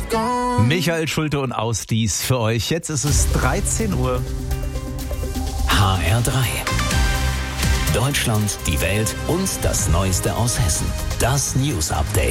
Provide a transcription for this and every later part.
Michael Schulte und Ausdies für euch. Jetzt ist es 13 Uhr. HR3. Deutschland, die Welt und das Neueste aus Hessen. Das News Update.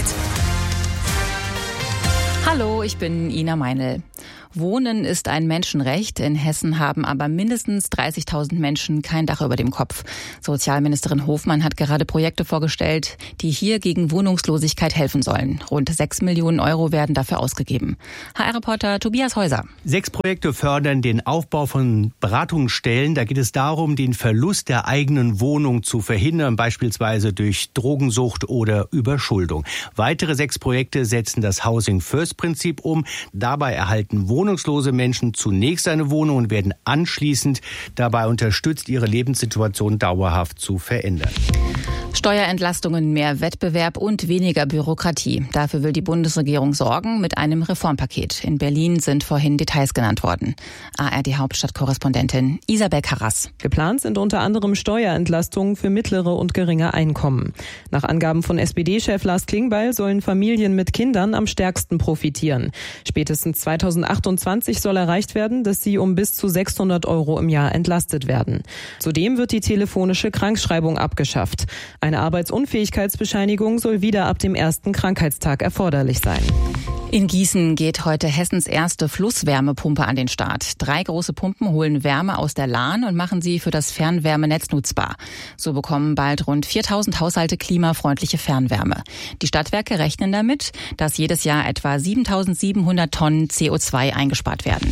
Hallo, ich bin Ina Meinl. Wohnen ist ein Menschenrecht. In Hessen haben aber mindestens 30.000 Menschen kein Dach über dem Kopf. Sozialministerin Hofmann hat gerade Projekte vorgestellt, die hier gegen Wohnungslosigkeit helfen sollen. Rund 6 Millionen Euro werden dafür ausgegeben. HR-Reporter Tobias Häuser. 6 Projekte fördern den Aufbau von Beratungsstellen. Da geht es darum, den Verlust der eigenen Wohnung zu verhindern, beispielsweise durch Drogensucht oder Überschuldung. Weitere 6 Projekte setzen das Housing-First-Prinzip um. Dabei erhalten wohnungslose Menschen zunächst eine Wohnung und werden anschließend dabei unterstützt, ihre Lebenssituation dauerhaft zu verändern. Steuerentlastungen, mehr Wettbewerb und weniger Bürokratie. Dafür will die Bundesregierung sorgen mit einem Reformpaket. In Berlin sind vorhin Details genannt worden. ARD-Hauptstadtkorrespondentin Isabel Karras. Geplant sind unter anderem Steuerentlastungen für mittlere und geringe Einkommen. Nach Angaben von SPD-Chef Lars Klingbeil sollen Familien mit Kindern am stärksten profitieren. Spätestens 2028 soll erreicht werden, dass sie um bis zu 600 Euro im Jahr entlastet werden. Zudem wird die telefonische Krankschreibung abgeschafft. Eine Arbeitsunfähigkeitsbescheinigung soll wieder ab dem ersten Krankheitstag erforderlich sein. In Gießen geht heute Hessens erste Flusswärmepumpe an den Start. 3 große Pumpen holen Wärme aus der Lahn und machen sie für das Fernwärmenetz nutzbar. So bekommen bald rund 4.000 Haushalte klimafreundliche Fernwärme. Die Stadtwerke rechnen damit, dass jedes Jahr etwa 7.700 Tonnen CO2 eingespart werden.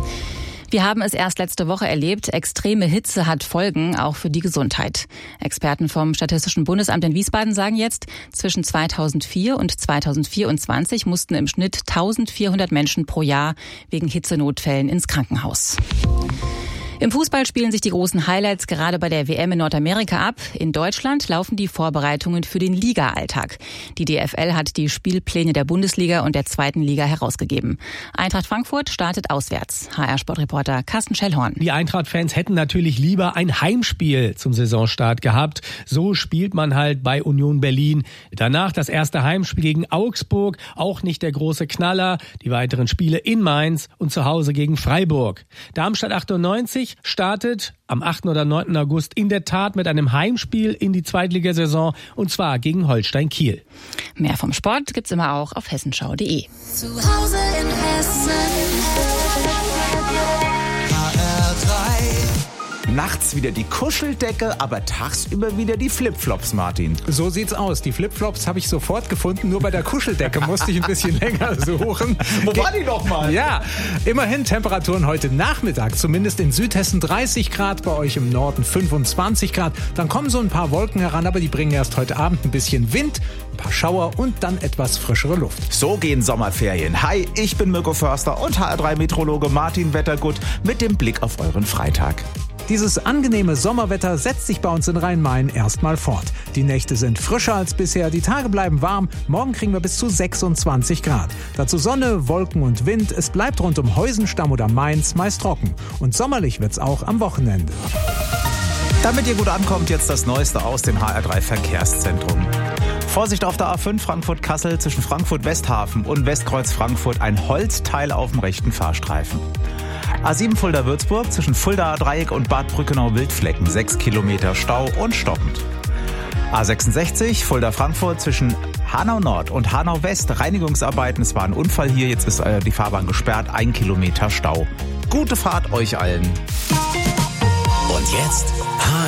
Wir haben es erst letzte Woche erlebt, extreme Hitze hat Folgen, auch für die Gesundheit. Experten vom Statistischen Bundesamt in Wiesbaden sagen jetzt, zwischen 2004 und 2024 mussten im Schnitt 1.400 Menschen pro Jahr wegen Hitzenotfällen ins Krankenhaus. Im Fußball spielen sich die großen Highlights gerade bei der WM in Nordamerika ab. In Deutschland laufen die Vorbereitungen für den Liga-Alltag. Die DFL hat die Spielpläne der Bundesliga und der 2. Liga herausgegeben. Eintracht Frankfurt startet auswärts. HR-Sportreporter Carsten Schellhorn. Die Eintracht-Fans hätten natürlich lieber ein Heimspiel zum Saisonstart gehabt. So spielt man halt bei Union Berlin. Danach das erste Heimspiel gegen Augsburg. Auch nicht der große Knaller. Die weiteren Spiele in Mainz und zu Hause gegen Freiburg. Darmstadt 98 startet am 8. oder 9. August in der Tat mit einem Heimspiel in die Zweitligasaison und zwar gegen Holstein Kiel. Mehr vom Sport gibt's immer auch auf hessenschau.de. Zu Hause in Hessen. Nachts wieder die Kuscheldecke, aber tagsüber wieder die Flipflops, Martin. So sieht's aus. Die Flipflops habe ich sofort gefunden. Nur bei der Kuscheldecke musste ich ein bisschen länger suchen. Wo war die noch mal? Ja, immerhin Temperaturen heute Nachmittag. Zumindest in Südhessen 30 Grad, bei euch im Norden 25 Grad. Dann kommen so ein paar Wolken heran, aber die bringen erst heute Abend ein bisschen Wind, ein paar Schauer und dann etwas frischere Luft. So gehen Sommerferien. Hi, ich bin Mirko Förster und HR3-Meteorologe Martin Wettergut mit dem Blick auf euren Freitag. Dieses angenehme Sommerwetter setzt sich bei uns in Rhein-Main erstmal fort. Die Nächte sind frischer als bisher, die Tage bleiben warm. Morgen kriegen wir bis zu 26 Grad. Dazu Sonne, Wolken und Wind. Es bleibt rund um Heusenstamm oder Mainz meist trocken. Und sommerlich wird's auch am Wochenende. Damit ihr gut ankommt, jetzt das Neueste aus dem HR3 Verkehrszentrum. Vorsicht auf der A5 Frankfurt-Kassel zwischen Frankfurt-Westhafen und Westkreuz Frankfurt. Ein Holzteil auf dem rechten Fahrstreifen. A7 Fulda-Würzburg zwischen Fuldaer Dreieck und Bad Brückenau-Wildflecken. 6 Kilometer Stau und stoppend. A66 Fulda-Frankfurt zwischen Hanau-Nord und Hanau-West. Reinigungsarbeiten. Es war ein Unfall hier. Jetzt ist die Fahrbahn gesperrt. 1 Kilometer Stau. Gute Fahrt euch allen. Und jetzt